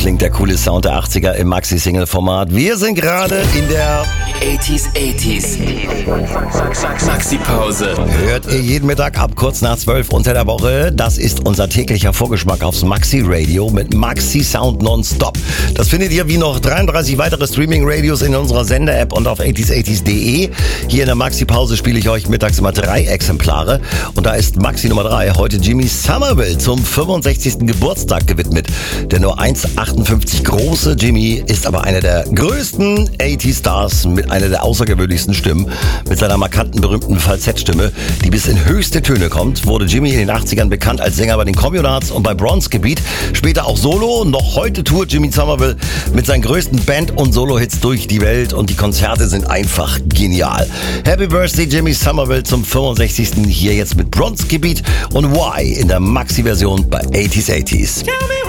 klingt der coole Sound der 80er im Maxi-Single-Format. Wir sind gerade in der 80s Maxi-Pause. Hört ihr jeden Mittag ab kurz nach 12 unter der Woche. Das ist unser täglicher Vorgeschmack aufs Maxi-Radio mit Maxi-Sound nonstop. Das findet ihr wie noch 33 weitere Streaming-Radios in unserer Sender-App und auf 80s80s.de. Hier in der Maxi-Pause spiele ich euch mittags immer 3 Exemplare. Und da ist Maxi Nummer 3 heute Jimmy Somerville zum 65. Geburtstag gewidmet. Der nur 1,58 große Jimmy ist aber einer der größten 80s-Stars mit einer der außergewöhnlichsten Stimmen. Mit seiner markanten, berühmten Falsettstimme, die bis in höchste Töne kommt, wurde Jimmy in den 80ern bekannt als Sänger bei den Communards und bei Bronzegebiet. Später auch solo. Noch heute tourt Jimmy Somerville mit seinen größten Band- und Solo-Hits durch die Welt und die Konzerte sind einfach genial. Happy Birthday Jimmy Somerville zum 65. Hier jetzt mit Bronzegebiet und Why in der Maxi-Version bei 80s80s.